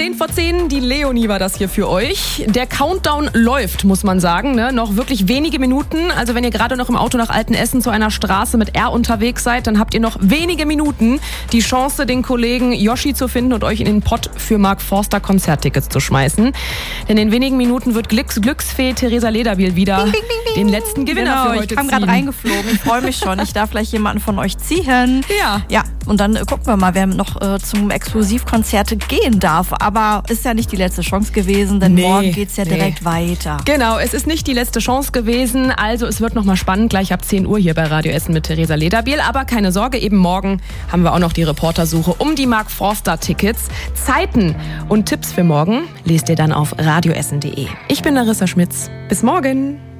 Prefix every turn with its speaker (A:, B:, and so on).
A: 10:10, die Leonie war das hier für euch. Der Countdown läuft, muss man sagen. Ne? Noch wirklich wenige Minuten. Also wenn ihr gerade noch im Auto nach Altenessen zu einer Straße mit R unterwegs seid, dann habt ihr noch wenige Minuten die Chance, den Kollegen Yoshi zu finden und euch in den Pott für Mark Forster Konzerttickets zu schmeißen. Denn in wenigen Minuten wird Glücksfee Theresa Lederbiel wieder den letzten Gewinner für heute
B: ich kam
A: ziehen.
B: gerade reingeflogen. Ich freue mich schon. Ich darf gleich jemanden von euch ziehen. Ja, und dann gucken wir mal, wer noch zum Exklusivkonzert gehen darf. Aber ist ja nicht die letzte Chance gewesen, denn morgen geht's ja direkt weiter.
A: Genau, es ist nicht die letzte Chance gewesen. Also es wird nochmal spannend, gleich ab 10 Uhr hier bei Radio Essen mit Theresa Lederbiel. Aber keine Sorge, eben morgen haben wir auch noch die Reportersuche um die Mark Forster Tickets. Zeiten und Tipps für morgen lest ihr dann auf radioessen.de. Ich bin Larissa Schmitz. Bis morgen.